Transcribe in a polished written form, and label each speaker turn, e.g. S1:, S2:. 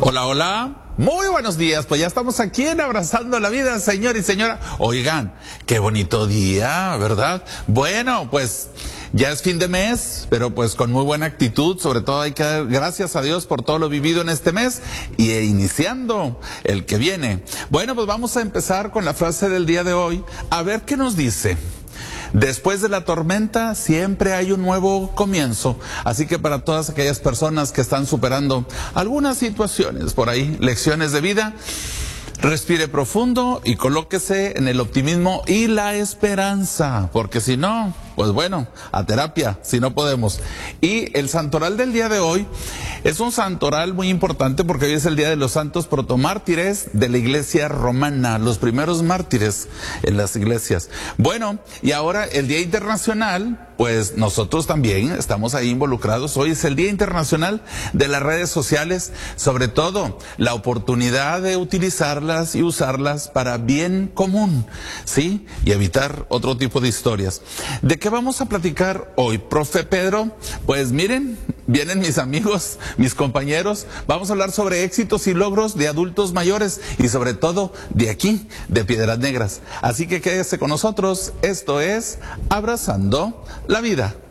S1: Hola, hola. Muy buenos días, pues ya estamos aquí en Abrazando la Vida, señor y señora. Oigan, qué bonito día, ¿verdad? Bueno, pues ya es fin de mes, pero pues con muy buena actitud. Sobre todo hay que dar gracias a Dios por todo lo vivido en este mes y iniciando el que viene. Bueno, pues vamos a empezar con la frase del día de hoy. A ver qué nos dice. Después de la tormenta siempre hay un nuevo comienzo. Así que para todas aquellas personas que están superando algunas situaciones por ahí, lecciones de vida, respire profundo y colóquese en el optimismo y la esperanza, porque si no, pues bueno, a terapia, si no podemos. Y el santoral del día de hoy es un santoral muy importante porque hoy es el día de los santos protomártires de la iglesia romana, los primeros mártires en las iglesias. Bueno, y ahora el día internacional, pues nosotros también estamos ahí involucrados. Hoy es el Día Internacional de las Redes Sociales, sobre todo la oportunidad de utilizarlas y usarlas para bien común, ¿sí? Y evitar otro tipo de historias. ¿De qué vamos a platicar hoy, profe Pedro? Pues miren, vienen mis amigos, mis compañeros. Vamos a hablar sobre éxitos y logros de adultos mayores y sobre todo de aquí, de Piedras Negras. Así que quédese con nosotros. Esto es Abrazando la Vida.